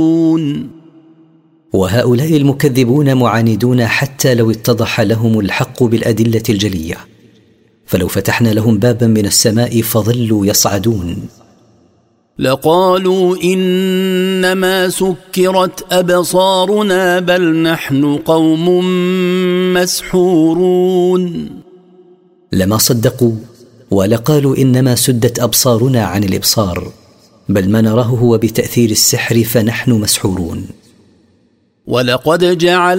وهؤلاء المكذبون معاندون حتى لو اتضح لهم الحق بالأدلة الجلية، فلو فتحنا لهم بابا من السماء فظلوا يصعدون لقالوا إنما سكرت أبصارنا بل نحن قوم مسحورون. لما صدقوا ولقالوا إنما سدت أبصارنا عن الإبصار، بل ما نراه هو بتأثير السحر فنحن مسحورون. ولقد جعل